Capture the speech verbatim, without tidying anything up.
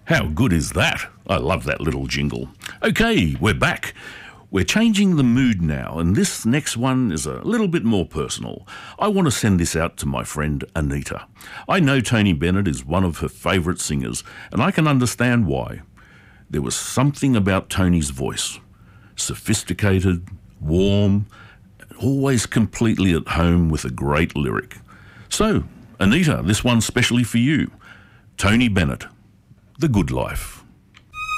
How good is that? I love that little jingle. Okay, we're back. We're changing the mood now, and this next one is a little bit more personal. I want to send this out to my friend Anita. I know Tony Bennett is one of her favourite singers, and I can understand why. There was something about Tony's voice. Sophisticated, warm, always completely at home with a great lyric. So, Anita, this one's specially for you. Tony Bennett, The Good Life.